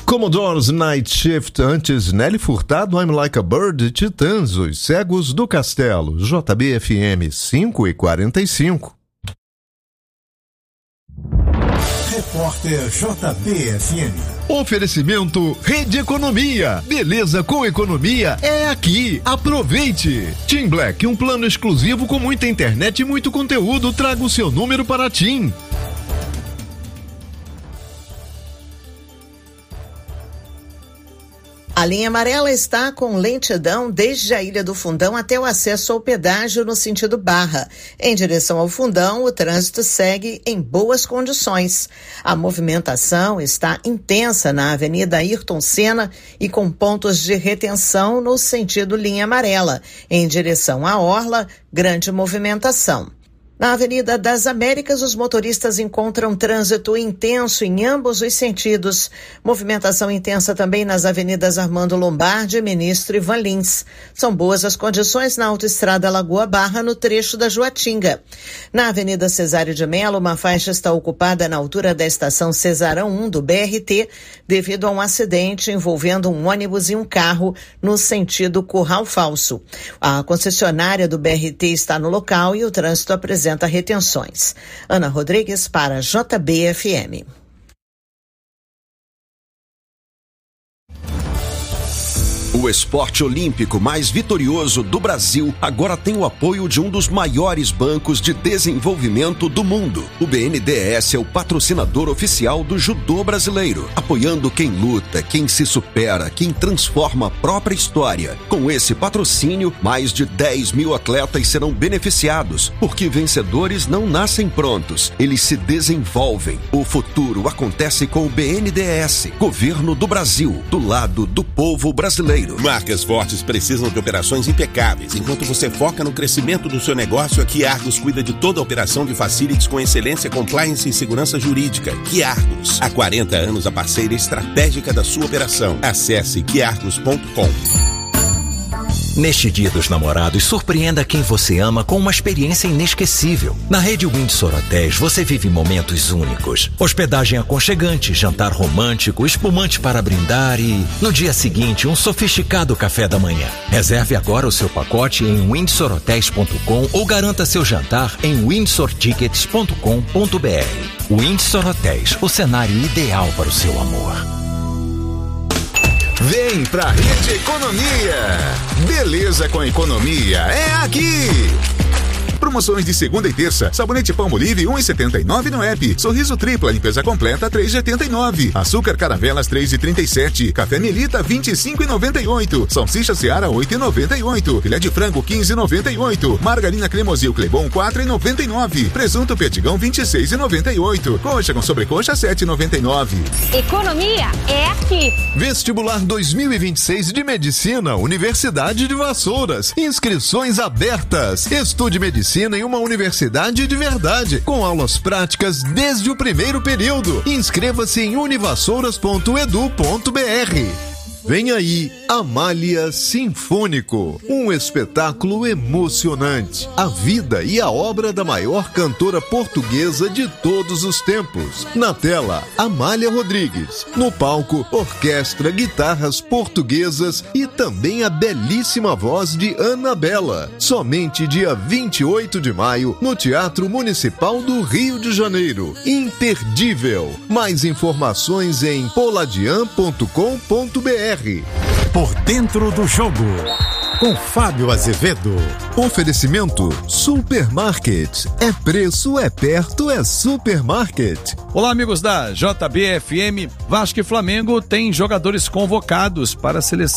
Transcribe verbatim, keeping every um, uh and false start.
Commodore's Night Shift, antes Nelly Furtado, I'm Like a Bird, Titãs, Os Cegos do Castelo, J B F M cinco e quarenta e cinco. Repórter J B F M. Oferecimento Rede Economia. Beleza com economia é aqui. Aproveite. TIM Black, um plano exclusivo com muita internet e muito conteúdo. Traga o seu número para a TIM. A linha amarela está com lentidão desde a Ilha do Fundão até o acesso ao pedágio no sentido Barra. Em direção ao Fundão, o trânsito segue em boas condições. A movimentação está intensa na Avenida Ayrton Senna e com pontos de retenção no sentido linha amarela. Em direção à Orla, grande movimentação. Na Avenida das Américas, os motoristas encontram trânsito intenso em ambos os sentidos. Movimentação intensa também nas avenidas Armando Lombardi, Ministro e Van Lins. São boas as condições na autoestrada Lagoa Barra, no trecho da Joatinga. Na Avenida Cesário de Mello, uma faixa está ocupada na altura da estação Cesarão um do B R T, devido a um acidente envolvendo um ônibus e um carro no sentido Curral Falso. A concessionária do B R T está no local e o trânsito apresenta retenções. Ana Rodrigues para J B F M. O esporte olímpico mais vitorioso do Brasil agora tem o apoio de um dos maiores bancos de desenvolvimento do mundo. O B N D E S é o patrocinador oficial do judô brasileiro, apoiando quem luta, quem se supera, quem transforma a própria história. Com esse patrocínio, mais de dez mil atletas serão beneficiados, porque vencedores não nascem prontos, eles se desenvolvem. O futuro acontece com o B N D E S, Governo do Brasil, do lado do povo brasileiro. Marcas fortes precisam de operações impecáveis. Enquanto você foca no crescimento do seu negócio, a Quiargos cuida de toda a operação de facilities com excelência, compliance e segurança jurídica. Quiargos, há quarenta anos a parceira estratégica da sua operação. Acesse quiargos ponto com. Neste Dia dos Namorados, surpreenda quem você ama com uma experiência inesquecível. Na Rede Windsor Hotéis, você vive momentos únicos. Hospedagem aconchegante, jantar romântico, espumante para brindar e, no dia seguinte, um sofisticado café da manhã. Reserve agora o seu pacote em windsor hotels ponto com ou garanta seu jantar em windsor tickets ponto com ponto b r. Windsor Hotéis, o cenário ideal para o seu amor. Vem pra Rede Economia. Beleza com a economia é aqui. Promoções de segunda e terça. Sabonete Palmolive um real e setenta e nove no app. Sorriso Tripla limpeza completa três reais e oitenta e nove centavos. Açúcar Caravelas três reais e trinta e sete centavos. Café Melita vinte e cinco reais e noventa e oito centavos. Salsicha Seara oito reais e noventa e oito centavos. Filé de frango quinze reais e noventa e oito centavos. Margarina Cremosil Clebon quatro reais e noventa e nove centavos. Presunto Petigão vinte e seis reais e noventa e oito centavos. Coxa com sobrecoxa sete reais e noventa e nove centavos. Economia é aqui. Vestibular dois mil e vinte e seis de Medicina, Universidade de Vassouras. Inscrições abertas. Estude medicina em uma universidade de verdade, com aulas práticas desde o primeiro período. Inscreva-se em univassouras ponto edu ponto b r. Vem aí, Amália Sinfônico, um espetáculo emocionante. A vida e a obra da maior cantora portuguesa de todos os tempos. Na tela, Amália Rodrigues. No palco, orquestra, guitarras portuguesas e também a belíssima voz de Ana Bela. Somente dia vinte e oito de maio, no Teatro Municipal do Rio de Janeiro. Imperdível. Mais informações em poladian ponto com ponto b r. Por dentro do jogo, com Fábio Azevedo. Oferecimento Supermarket. É preço, é perto, é Supermarket. Olá, amigos da J B F M. Vasco e Flamengo têm jogadores convocados para a seleção